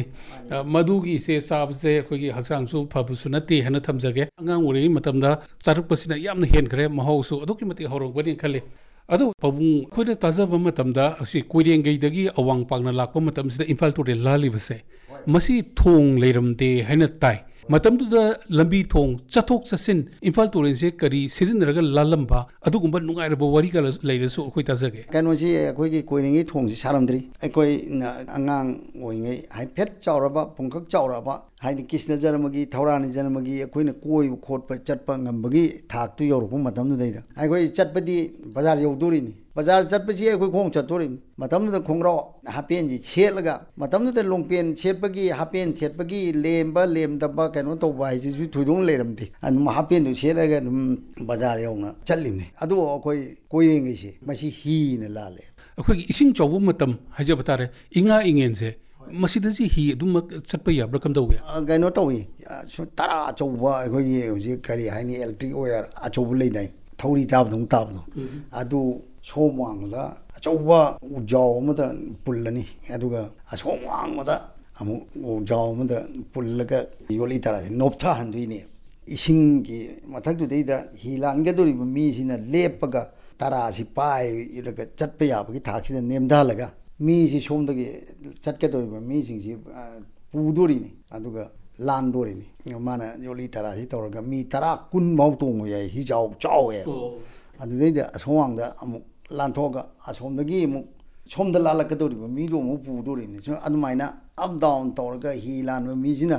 ꯃꯗꯨꯒꯤꯁꯦ ꯆꯥꯕꯁꯦ ꯑꯩꯈꯣꯏꯒꯤ ꯍꯛꯆꯥꯡꯁꯨ ꯐꯕꯁꯨ ꯅꯠꯇꯦ ꯍꯥꯏꯅ ꯊꯝꯖꯒꯦ ꯑꯉꯥꯡ ꯑꯣꯏꯔꯤꯉꯩ ꯃꯇꯝꯗ ꯆꯥꯔꯛꯄꯁꯤꯅ ꯌꯥꯝꯅ ꯍꯦꯟꯈ꯭ꯔꯦ ꯃꯍꯥꯎꯁꯨ ꯑꯗꯨꯛꯀꯤ ꯃꯇꯤꯛ ꯍꯧꯔꯛꯄꯅꯤ ꯈꯜꯂꯤ ꯑꯗꯣ ꯄꯥꯕꯨꯡ ꯑꯩꯈꯣꯏꯅ ꯇꯥꯖꯕ ꯃꯇꯝꯗ ꯑꯁꯤ ꯀꯣꯏꯔꯦꯡꯒꯩꯗꯒꯤ ꯑꯋꯥꯡ ꯄꯥꯛꯅ ꯂꯥꯛꯄ ꯃꯇꯝꯁꯤꯗ ꯏꯝꯐꯥꯜ ꯇꯨꯔꯦꯜ ꯂꯥꯜꯂꯤꯕꯁꯦ ꯃꯁꯤ ꯊꯣꯡ ꯂꯩꯔꯝꯗꯦ ꯍꯥꯏꯅ ꯇꯥꯏ ꯃꯇꯝꯗꯨꯗ ꯂꯝꯕꯤ ꯊꯣꯡ ꯆꯠꯊꯣꯛ ꯆꯠꯁꯤꯟ ꯏꯝꯐꯥꯜ ꯇꯨꯔꯦꯜꯁꯦ ꯀꯔꯤ ꯁꯤꯖꯤꯟꯅꯔꯒ ꯂꯥꯜꯂꯝꯕ ꯑꯗꯨꯒꯨꯝꯕ ꯅꯨꯡꯉꯥꯏꯔꯕ ꯋꯥꯔꯤꯒ ꯂꯩꯔꯁꯨ ꯑꯩꯈꯣꯏ ꯇꯥꯖꯒꯦ ꯀꯩꯅꯣꯁꯤ ꯑꯩꯈꯣꯏꯒꯤ ꯀꯣꯏꯔꯦꯡꯒꯩ ꯊꯣꯡꯁꯤ ꯁꯥꯔꯝꯗ꯭ꯔꯤ ꯑꯩꯈꯣꯏꯅ ꯑꯉꯥꯡ ꯑꯣꯏꯔꯤꯉꯩ ꯍꯥꯏꯐꯦꯠ ꯆꯥꯎꯔꯕ ꯄꯨꯡꯈꯛ ꯆꯥꯎꯔꯕ ꯍꯥꯏꯗꯤ ꯀ꯭ꯔꯤꯁꯅ ꯖꯔꯃꯒꯤ ꯊꯧꯔꯥꯅꯤ ꯖꯔꯃꯒꯤ ꯑꯩꯈꯣꯏꯅ ꯀꯣꯏꯕ ꯈꯣꯠꯄ ꯆꯠꯄ ꯉꯝꯕꯒꯤ ꯊꯥꯛꯇꯨ ꯌꯧꯔꯛꯄ ꯃꯇꯝꯗꯨꯗꯩꯗ ꯑꯩꯈꯣꯏ ꯆꯠꯄꯗꯤ ꯕꯖꯥꯔ ꯌꯧꯗꯣꯔꯤꯅꯤ ꯕꯖꯥꯔ ꯆꯠꯄꯁꯤ ꯑꯩꯈꯣꯏ ꯈꯣꯡ ꯆꯠꯇꯣꯔꯤꯅꯤ ꯃꯇꯝꯗꯨꯗ ꯈꯣꯡꯒ꯭ꯔꯥꯎ ꯍꯥꯄꯦꯟꯁꯤ ꯁꯦꯠꯂꯒ ꯃꯇꯝꯗꯨꯗ ꯂꯣꯡꯄꯦꯟ ꯁꯦꯠꯄꯒꯤ ꯍꯥꯄꯦꯟ ꯁꯦꯠꯄꯒꯤ ꯂꯦꯝꯕ ꯂꯦꯝꯗꯕ ꯀꯩꯅꯣ ꯇꯧꯕ ꯍꯥꯏꯁꯤꯁꯨ ꯊꯣꯏꯗꯣꯛꯅ ꯂꯩꯔꯝꯗꯦ ꯑꯗꯨꯝ ꯍꯥꯄꯦꯟꯗꯨ ꯁꯦꯠꯂꯒ ꯑꯗꯨꯝ ꯕꯖꯥꯔ ꯌꯧꯅ ꯆꯠꯂꯤꯕꯅꯤ ꯑꯗꯨ ꯑꯩꯈꯣꯏ ꯀꯣꯏꯔꯦꯡꯒꯩꯁꯦ ꯃꯁꯤ ꯍꯤꯅ ꯂꯥꯜꯂꯦ ꯑꯩꯈꯣꯏꯒꯤ ꯏꯁꯤꯡ ꯆꯥꯎꯕ ꯃꯇꯝ ꯍꯥꯏꯖꯕ ꯇꯥꯔꯦ ꯏꯉꯥ ꯏꯉꯦꯟꯁꯦ ꯃꯁꯤꯗꯁꯤ ꯍꯤ ꯑꯗꯨꯃꯛ ꯆꯠꯄ ꯌꯥꯕ꯭ꯔꯥ ꯀꯝꯗꯧꯒꯦ ꯀꯩꯅꯣ ꯇꯧꯏ ꯇꯔꯥ ꯑꯆꯧꯕ ꯑꯩꯈꯣꯏꯒꯤ ꯍꯧꯖꯤꯛ ꯀꯔꯤ ꯍꯥꯏꯅꯤ ꯑꯦꯂꯦꯛꯇ꯭ꯔꯤꯛ ꯑꯣꯌꯥꯔ ꯑꯆꯧꯕ ꯂꯩꯗꯥꯏ ꯊꯧꯔꯤ ꯇꯥꯕꯗꯧ ꯇꯥꯕꯗꯣ ꯑꯗꯨ ꯁꯣꯝ ꯋꯥꯡꯃꯗ ꯑꯆꯧꯕ ꯎꯖꯥꯎ ꯑꯃꯗ ꯄꯨꯜꯂꯅꯤ ꯑꯗꯨꯒ ꯑꯁꯣꯝ ꯋꯥꯡꯃꯗ ꯑꯃꯨꯛ ꯎꯖꯥꯎ ꯑꯃꯗ ꯄꯨꯜꯂꯒ ꯌꯣꯠꯂꯤ ꯇꯔꯥꯁꯦ ꯅꯣꯞꯊꯍꯟꯗꯣꯏꯅꯦ ꯏꯁꯤꯡꯒꯤ ꯃꯊꯛꯇꯨꯗꯩꯗ ꯍꯤ ꯂꯥꯟꯒꯗꯧꯔꯤꯕ ꯃꯤꯁꯤꯅ ꯂꯦꯞꯄꯒ ꯇꯔꯥꯁꯤ ꯄꯥꯏꯔꯒ ꯆꯠꯄ ꯌꯥꯕꯒꯤ ꯊꯥꯛꯁꯤꯗ ꯅꯦꯝꯊꯍꯜꯂꯒ ꯃꯤꯁꯤ ꯁꯣꯝꯗꯒꯤ ꯆꯠꯀꯗꯧꯔꯤꯕ ꯃꯤꯁꯤꯡꯁꯤ ꯄꯨꯗꯣꯔꯤꯅꯤ ꯑꯗꯨꯒ ꯂꯥꯟꯗꯣꯔꯤꯅꯤ ꯃꯥꯅ ꯌꯣꯠꯂꯤ ꯇꯔꯥꯁꯤ ꯇꯧꯔꯒ ꯃꯤ ꯇꯔꯥ ꯀꯨꯟ ꯐꯥꯎ ꯇꯣꯡꯕ ꯌꯥꯏ ꯍꯤꯖꯥꯎ ꯆꯥꯎꯋꯦꯕ ꯑꯗꯨꯗꯩꯗ ꯑꯁꯣꯝꯋꯥꯡꯗ ꯑꯃꯨꯛ ꯂꯥꯟꯊꯣꯛꯑꯒ ꯑꯁꯣꯝꯗꯒꯤ ꯑꯃꯨꯛ ꯁꯣꯝꯗ ꯂꯥꯜꯂꯛꯀꯗꯧꯔꯤꯕ ꯃꯤꯗꯣ ꯑꯃꯨꯛ ꯄꯨꯗꯣꯔꯤꯅꯤ ꯑꯗꯨꯃꯥꯏꯅ ꯑꯞ ꯗꯥꯎꯟ ꯇꯧꯔꯒ ꯍꯤ ꯂꯥꯟꯕ ꯃꯤꯁꯤꯅ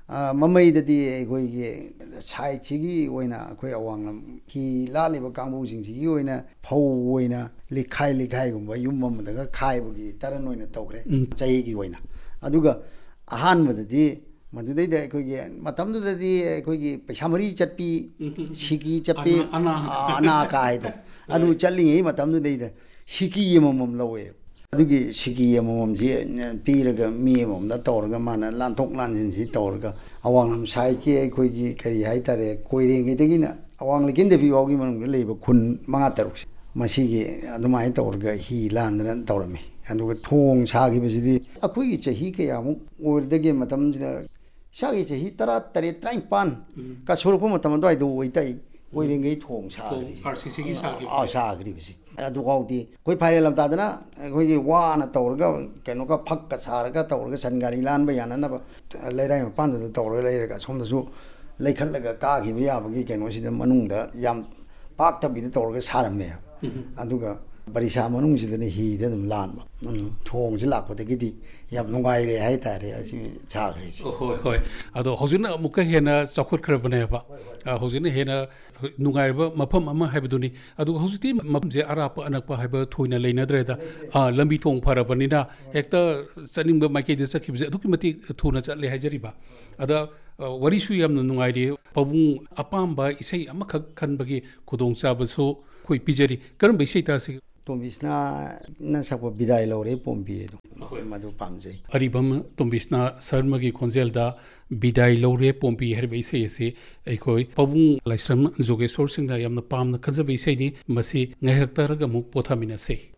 ꯃꯃꯩꯗꯗꯤ ꯑꯩꯈꯣꯏꯒꯤ ꯁꯥꯏꯠꯁꯤꯒꯤ ꯑꯣꯏꯅ ꯑꯩꯈꯣই ꯑꯋꯥꯡꯂꯝ ꯍꯤ ꯂꯥꯜꯂꯤꯕ ꯀꯥꯡꯕꯨꯁꯤꯡꯁꯤꯒꯤ ꯑꯣꯏꯅ ꯐꯧ ꯑꯣꯏꯅ ꯂꯤꯈꯥꯏ ꯂꯤꯈꯥꯏꯒꯨꯝꯕ ꯌꯨꯝ ꯑꯃꯗꯒ ꯈꯥꯏꯕꯒꯤ ꯇꯔꯟ ꯑꯣꯏꯅ ꯇꯧꯈ꯭ꯔꯦ ꯆꯍꯤꯒꯤ ꯑꯣꯏꯅ ꯑꯗꯨꯒ ꯑꯍꯥꯟꯕꯗꯗꯤ ꯃꯗꯨꯗꯩꯗ ꯑꯩꯈꯣꯏꯒꯤ ꯃꯇꯝꯗꯨꯗꯗꯤ ꯑꯩꯈꯣꯏꯒꯤ ꯄꯩꯁꯥ ꯃꯔꯤ ꯆꯠꯄꯤ ꯁꯤꯀꯤ ꯆꯠꯄꯤ ꯑꯅꯥ ꯀꯥꯏꯗꯣ ꯑꯗꯨ ꯆꯠꯂꯤꯉꯩ ꯃꯇꯝꯗꯨꯗꯩꯗ ꯁꯤꯀꯤ ꯑꯃꯃꯝ ꯂꯧꯋꯦ ꯑꯗꯨꯒꯤ ꯁꯤꯀꯤ ꯑꯃꯃꯝꯁꯤ ꯄꯤꯔꯒ ꯃꯤ ꯑꯃꯃꯝꯗ ꯇꯧꯔꯒ ꯃꯥꯅ ꯂꯥꯟꯊꯣꯛ ꯂꯥꯟꯁꯤꯟꯁꯤ ꯇꯧꯔꯒ ꯑꯋꯥꯡꯂꯝ ꯁꯥꯏꯠꯀꯤ ꯑꯩꯈꯣꯏꯒꯤ ꯀꯔꯤ ꯍꯥꯏꯇꯥꯔꯦ ꯀꯣꯏꯔꯦꯡꯒꯩꯗꯒꯤꯅ ꯑꯋꯥꯡ ꯂꯩꯀꯤꯟꯗꯕꯤ ꯐꯥꯎꯒꯤ ꯃꯅꯨꯡꯗ ꯂꯩꯕ ꯈꯨꯟ ꯃꯉꯥ ꯇꯔꯨꯛꯁꯦ ꯃꯁꯤꯒꯤ ꯑꯗꯨꯃꯥꯏꯅ ꯇꯧꯔꯒ ꯍꯤ ꯂꯥꯟꯗꯅ ꯇꯧꯔꯝꯃꯤ ꯑꯗꯨꯒ ꯊꯣꯡ ꯁꯥꯈꯤꯕꯁꯤꯗꯤ ꯑꯩꯈꯣꯏꯒꯤ ꯆꯍꯤ ꯀꯌꯥꯃꯨꯛ ꯑꯣꯏꯔꯗꯒꯦ ꯃꯇꯝꯁꯤꯗ ꯏꯁꯥꯒꯤ ꯆꯍꯤ ꯇꯔꯥ ꯇꯔꯦꯠ ꯇꯔꯥꯅꯤꯄꯥꯟ ꯀ ꯁꯨꯔꯛꯄ ꯃꯇꯝ ꯑꯗꯨꯋꯥꯏꯗ ꯑꯣꯏꯇꯥꯏ ꯀꯣꯏꯔꯦꯡꯒꯩ ꯊꯣꯡ ꯁꯥꯈ꯭ꯔꯤꯕꯁꯤ ꯑꯗꯨꯐꯥꯎꯗꯤ ꯑꯩꯈꯣꯏ ꯐꯥꯏꯔꯦꯜ ꯂꯝꯇꯥꯗꯅ ꯑꯩꯈꯣꯏꯒꯤ ꯋꯥꯅ ꯇꯧꯔꯒ ꯀꯩꯅꯣꯒ ꯐꯛꯀ ꯁꯥꯔꯒ ꯇꯧꯔꯒ ꯁꯟ ꯒꯥꯔꯤ ꯂꯥꯟꯕ ꯌꯥꯅꯅꯕ ꯂꯩꯔꯥꯏ ꯃꯄꯥꯟꯗꯨꯗ ꯇꯧꯔꯒ ꯂꯩꯔꯒ ꯁꯣꯝꯗꯁꯨ ꯂꯩꯈꯠꯂꯒ ꯀꯥꯈꯤꯕ ꯌꯥꯕꯒꯤ ꯀꯩꯅꯣꯁꯤꯗ ꯃꯅꯨꯡꯗ ꯌꯥꯝ ꯄꯥꯛꯇꯕꯤꯗ ꯇꯧꯔꯒ ꯁꯥꯔꯝꯃꯦ ꯑꯗꯨꯒ ꯕꯔꯤꯁꯥ ꯃꯅꯨꯡꯁꯤꯗꯅ ꯍꯤꯗ ꯑꯗꯨꯝ ꯂꯥꯟꯕ ꯊꯣꯡꯁꯤ ꯂꯥꯛꯄꯗꯒꯤꯗꯤ ꯌꯥꯝ ꯅꯨꯡꯉꯥꯏꯔꯦ ꯍꯥꯏꯇꯥꯔꯦ ꯑꯁꯤ ꯁꯥꯈ꯭ꯔꯤꯁꯤ ꯍꯣꯏ ꯍꯣꯏ ꯑꯗꯣ ꯍꯧꯖꯤꯛꯅ ꯑꯃꯨꯛꯀ ꯍꯦꯟꯅ ꯆꯥꯎꯈꯠꯈ꯭ꯔꯕꯅꯦꯕ ꯍꯧꯖꯤꯛꯅ ꯍꯦꯟꯅ ꯅꯨꯡꯉꯥꯏꯔꯕ ꯃꯐꯝ ꯑꯃ ꯍꯥꯏꯕꯗꯨꯅꯤ ꯑꯗꯨꯒ ꯍꯧꯖꯤꯛꯇꯤ ꯃꯐꯝꯁꯦ ꯑꯔꯥꯞꯄ ꯑꯅꯛꯄ ꯍꯥꯏꯕ ꯊꯣꯏꯅ ꯂꯩꯅꯗ꯭ꯔꯦꯗ ꯂꯝꯕꯤ ꯊꯣꯡ ꯐꯔꯕꯅꯤꯅ ꯍꯦꯛꯇ ꯆꯠꯅꯤꯡꯕ ꯃꯥꯏꯀꯩꯗ ꯆꯠꯈꯤꯕꯁꯦ ꯑꯗꯨꯛꯀꯤ ꯃꯇꯤꯛ ꯊꯨꯅ ꯆꯠꯂꯦ ꯍꯥꯏꯖꯔꯤꯕ ꯑꯗ ꯋꯥꯔꯤꯁꯨ ꯌꯥꯝꯅ ꯅꯨꯡꯉꯥꯏꯔꯤ ꯄꯥꯕꯨꯡ ꯑꯄꯥꯝꯕ ꯏꯁꯩ ꯑꯃꯈꯛ ꯈꯟꯕꯒꯤ ꯈꯨꯗꯣꯡꯆꯥꯕꯁꯨ ꯑꯩꯈꯣꯏ ꯄꯤꯖꯔꯤ ꯀꯔꯝꯕ ꯏꯁꯩ ꯇꯥꯁꯤ ꯇꯣꯝꯕꯤꯁꯅꯥꯅ ꯁꯛꯄ ꯕꯤꯗꯥꯏ ꯂꯧꯔꯦ ꯄꯣꯝꯕꯤ ꯑꯗꯨ ꯃꯗꯨ ꯄꯥꯝꯖꯩ ꯑꯔꯤꯕꯝ ꯇꯣꯝꯕꯤꯁꯅꯥ ꯁꯔꯃꯒꯤ ꯈꯣꯟꯖꯦꯜꯗ ꯕꯤꯗꯥꯏ ꯂꯧꯔꯦ ꯄꯣꯝꯕꯤ ꯍꯥꯏꯔꯤꯕ ꯏꯁꯩ ꯑꯁꯤ ꯑꯩꯈꯣꯏ ꯄꯥꯕꯨꯡ ꯂꯥꯏꯁ꯭ꯔꯝ ꯖꯣꯒꯦꯁꯣꯔꯁꯤꯡꯅ ꯌꯥꯝꯅ ꯄꯥꯝꯅ ꯈꯟꯖꯕ ꯏꯁꯩꯅꯤ ꯃꯁꯤ ꯉꯥꯏꯍꯥꯛ ꯇꯥꯔꯒ ꯑꯃꯨꯛ ꯄꯣꯊꯥꯃꯤꯟꯅꯁꯤ